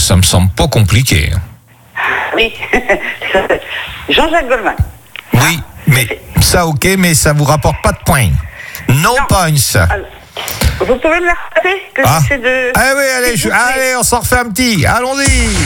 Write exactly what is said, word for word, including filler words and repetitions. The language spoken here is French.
ça me semble pas compliqué. Oui. Jean-Jacques Goldman. Oui, mais ça, ok, mais ça vous rapporte pas de points. No Non. points. Alors, vous pouvez me la répéter que Ah. j'essaie de... Ah oui, allez, S'il je- vous plaît. allez, on s'en refait un petit. Allons-y.